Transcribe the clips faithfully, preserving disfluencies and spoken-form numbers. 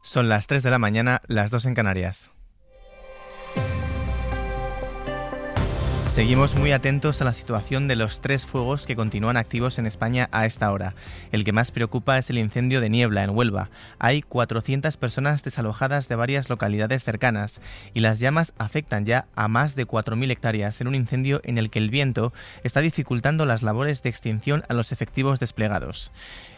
Son las tres de la mañana, las dos en Canarias. Seguimos muy atentos a la situación de los tres fuegos que continúan activos en España a esta hora. El que más preocupa es el incendio de Niebla, en Huelva. Hay cuatrocientas personas desalojadas de varias localidades cercanas y las llamas afectan ya a más de cuatro mil hectáreas en un incendio en el que el viento está dificultando las labores de extinción a los efectivos desplegados.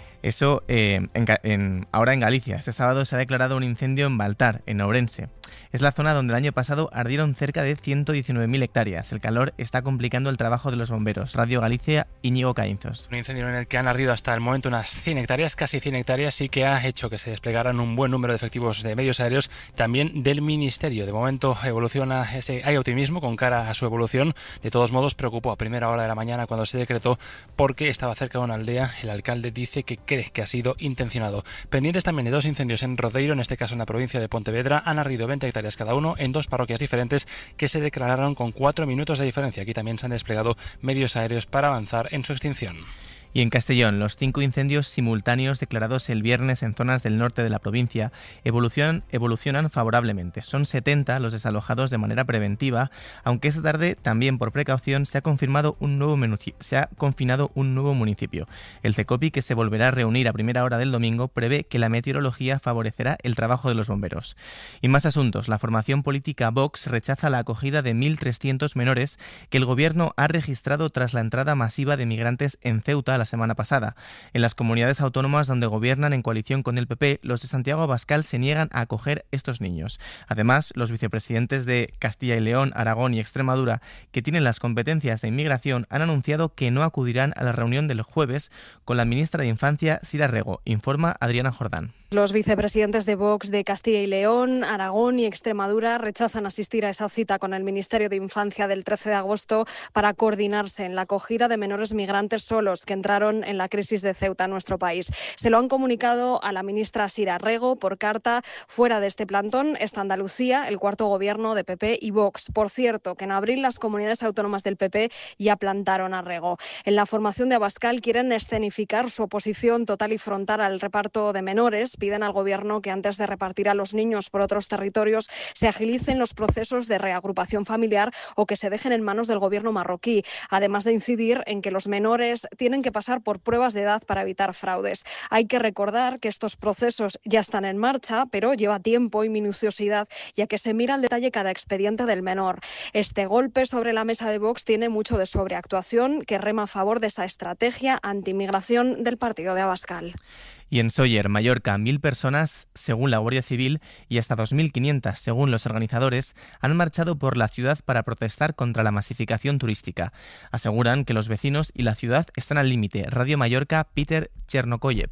Eso eh, en, en, ahora en Galicia. Este sábado se ha declarado un incendio en Baltar, en Ourense. Es la zona donde el año pasado ardieron cerca de ciento diecinueve mil hectáreas. El calor está complicando el trabajo de los bomberos. Radio Galicia, Íñigo Caínzos. Un incendio en el que han ardido hasta el momento unas cien hectáreas, casi cien hectáreas, y que ha hecho que se desplegaran un buen número de efectivos de medios aéreos, también del Ministerio. De momento evoluciona ese, hay optimismo con cara a su evolución. De todos modos, preocupó a primera hora de la mañana cuando se decretó porque estaba cerca de una aldea. El alcalde dice que cree que ha sido intencionado. Pendientes también de dos incendios en Rodeiro, en este caso en la provincia de Pontevedra. Han ardido veinte hectáreas cada uno en dos parroquias diferentes que se declararon con cuatro minutos de diferencia. Aquí también se han desplegado medios aéreos para avanzar en su extinción. Y en Castellón, los cinco incendios simultáneos declarados el viernes en zonas del norte de la provincia evolucionan, evolucionan favorablemente. Son setenta los desalojados de manera preventiva, aunque esta tarde, también por precaución, se ha confirmado un nuevo se ha confinado un nuevo municipio. El CECOPI, que se volverá a reunir a primera hora del domingo, prevé que la meteorología favorecerá el trabajo de los bomberos. Y más asuntos. La formación política Vox rechaza la acogida de mil trescientos menores que el gobierno ha registrado tras la entrada masiva de migrantes en Ceuta la semana pasada. En las comunidades autónomas donde gobiernan en coalición con el P P, los de Santiago Abascal se niegan a acoger estos niños. Además, los vicepresidentes de Castilla y León, Aragón y Extremadura, que tienen las competencias de inmigración, han anunciado que no acudirán a la reunión del jueves con la ministra de Infancia, Sira Rego, informa Adriana Jordán. Los vicepresidentes de Vox de Castilla y León, Aragón y Extremadura rechazan asistir a esa cita con el Ministerio de Infancia del trece de agosto para coordinarse en la acogida de menores migrantes solos que entraron en la crisis de Ceuta en nuestro país. Se lo han comunicado a la ministra Sira Rego por carta. Fuera de este plantón está Andalucía, el cuarto gobierno de P P y Vox. Por cierto, que en abril las comunidades autónomas del P P ya plantaron a Rego. En la formación de Abascal quieren escenificar su oposición total y frontal al reparto de menores. Piden al Gobierno que antes de repartir a los niños por otros territorios se agilicen los procesos de reagrupación familiar o que se dejen en manos del Gobierno marroquí, además de incidir en que los menores tienen que pasar por pruebas de edad para evitar fraudes. Hay que recordar que estos procesos ya están en marcha, pero lleva tiempo y minuciosidad, ya que se mira al detalle cada expediente del menor. Este golpe sobre la mesa de Vox tiene mucho de sobreactuación, que rema a favor de esa estrategia anti-inmigración del partido de Abascal. Y en Sóller, Mallorca, mil personas, según la Guardia Civil, y hasta dos mil quinientas, según los organizadores, han marchado por la ciudad para protestar contra la masificación turística. Aseguran que los vecinos y la ciudad están al límite. Radio Mallorca, Peter Chernokoyev.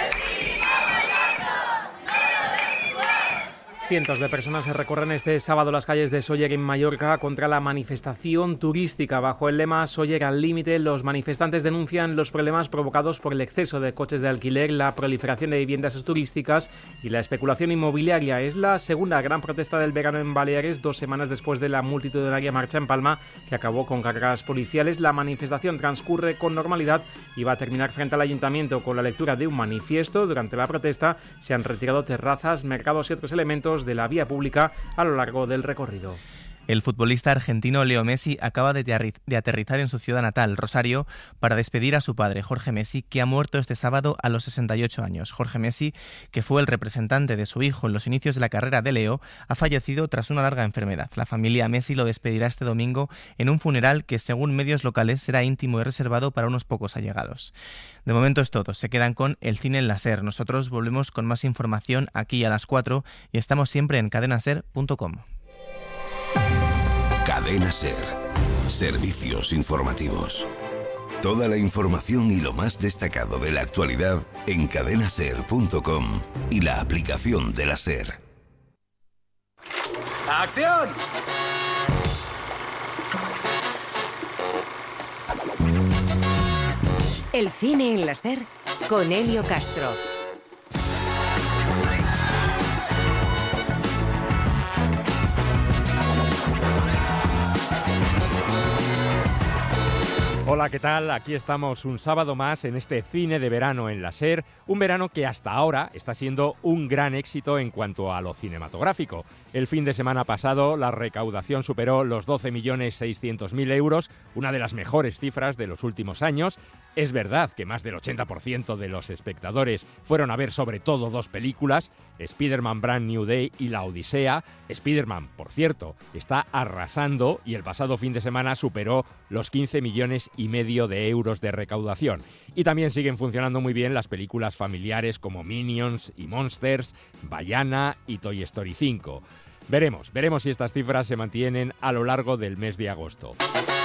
Cientos de personas se recorren este sábado las calles de Sóller en Mallorca contra la manifestación turística. Bajo el lema Sóller al límite, los manifestantes denuncian los problemas provocados por el exceso de coches de alquiler, la proliferación de viviendas turísticas y la especulación inmobiliaria. Es la segunda gran protesta del verano en Baleares, dos semanas después de la multitudinaria marcha en Palma, que acabó con cargas policiales. La manifestación transcurre con normalidad y va a terminar frente al ayuntamiento con la lectura de un manifiesto. Durante la protesta se han retirado terrazas, mercados y otros elementos de la vía pública a lo largo del recorrido. El futbolista argentino Leo Messi acaba de aterrizar en su ciudad natal, Rosario, para despedir a su padre, Jorge Messi, que ha muerto este sábado a los sesenta y ocho años. Jorge Messi, que fue el representante de su hijo en los inicios de la carrera de Leo, ha fallecido tras una larga enfermedad. La familia Messi lo despedirá este domingo en un funeral que, según medios locales, será íntimo y reservado para unos pocos allegados. De momento es todo. Se quedan con el cine en la SER. Nosotros volvemos con más información aquí a las cuatro y estamos siempre en cadena ser punto com. Cadena SER. Servicios informativos. Toda la información y lo más destacado de la actualidad en cadena ser punto com y la aplicación de la SER. ¡Acción! El cine en la SER con Elio Castro. Hola, ¿qué tal? Aquí estamos un sábado más en este cine de verano en la SER, un verano que hasta ahora está siendo un gran éxito en cuanto a lo cinematográfico. El fin de semana pasado la recaudación superó los doce millones seiscientos mil euros, una de las mejores cifras de los últimos años. Es verdad que más del ochenta por ciento de los espectadores fueron a ver sobre todo dos películas, Spider-Man Brand New Day y La Odisea. Spider-Man, por cierto, está arrasando y el pasado fin de semana superó los quince millones y medio de euros de recaudación. Y también siguen funcionando muy bien las películas familiares como Minions y Monsters, Vaiana y Toy Story cinco. Veremos, veremos si estas cifras se mantienen a lo largo del mes de agosto.